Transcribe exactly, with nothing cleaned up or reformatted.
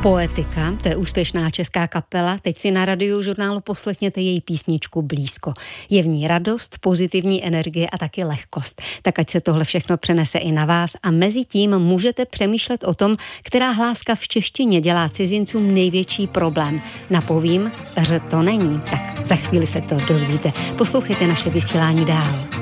Poetika, to je úspěšná česká kapela, teď si na Radiožurnálu poslechněte její písničku Blízko. Je v ní radost, pozitivní energie a taky lehkost. Tak ať se tohle všechno přenese i na vás a mezi tím můžete přemýšlet o tom, která hláska v češtině dělá cizincům největší problém. Napovím, že to není. Tak za chvíli se to dozvíte. Poslouchejte naše vysílání dál.